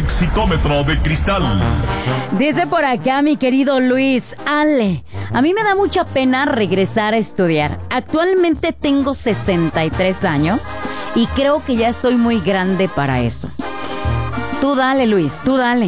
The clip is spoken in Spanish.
Exitómetro de cristal. Dice por acá mi querido Luis, Ale, a mí me da mucha pena regresar a estudiar. Actualmente tengo 63 años y creo que ya estoy muy grande para eso. Tú dale, Luis, tú dale.